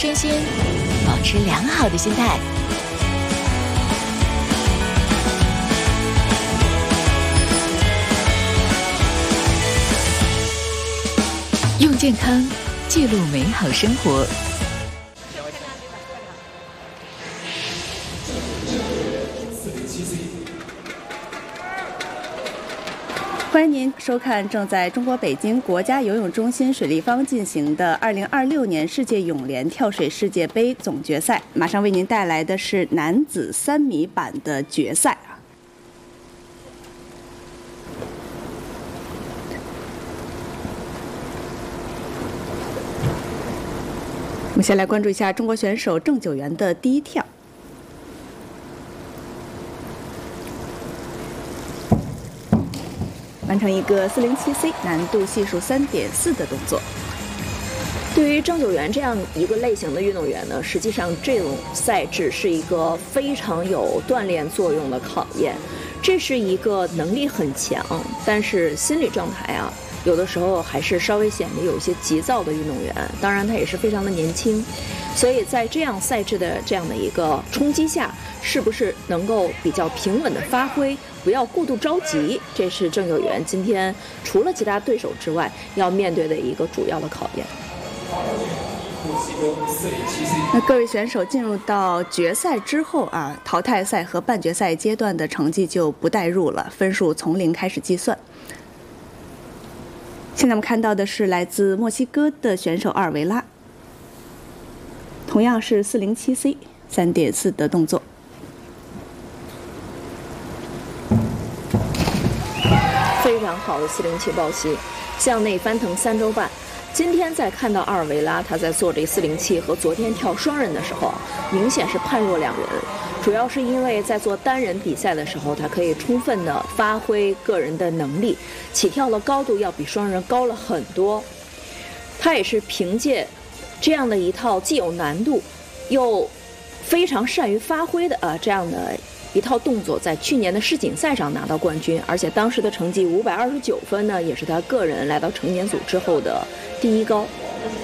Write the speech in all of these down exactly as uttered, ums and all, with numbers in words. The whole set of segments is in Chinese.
身心，保持良好的心态。用健康记录美好生活。 欢迎您收看正在中国北京国家游泳中心水立方进行的二零二六年世界泳联跳水世界杯总决赛。马上为您带来的是男子三米板的决赛。我们先来关注一下中国选手郑九元的第一跳。完成一个四零七 C， 难度系数三点四的动作。 对于郑九元这样一个类型的运动员呢，实际上这种赛制是一个非常有锻炼作用的考验。这是一个能力很强，但是心理状态啊，有的时候还是稍微显得有一些急躁的运动员。当然，他也是非常的年轻，所以在这样赛制的这样的一个冲击下，是不是能够比较平稳的发挥？不要过度着急，这是郑九元今天除了其他对手之外要面对的一个主要的考验。 那各位选手进入到决赛之后啊，淘汰赛和半决赛阶段的成绩就不带入了，分数从零开始计算。现在我们看到的是来自墨西哥的选手阿尔维拉，同样是四零七 C 三点四的动作。 非常好的四零七抱膝，向内翻腾三周半。今天在看到阿尔维拉他在做这四零七和昨天跳双人的时候，明显是判若两人。主要是因为在做单人比赛的时候，他可以充分的发挥个人的能力，起跳的高度要比双人高了很多。他也是凭借这样的一套既有难度又非常善于发挥的呃这样的一套动作，在去年的世锦赛上拿到冠军，而且当时的成绩五百二十九分呢，也是他个人来到成年组之后的第一高。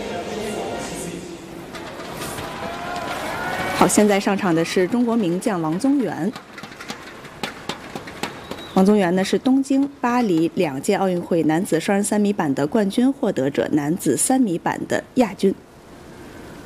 好，现在上场的是中国名将王宗源。王宗源呢是东京、巴黎两届奥运会男子双人三米板的冠军获得者，男子三米板的亚军。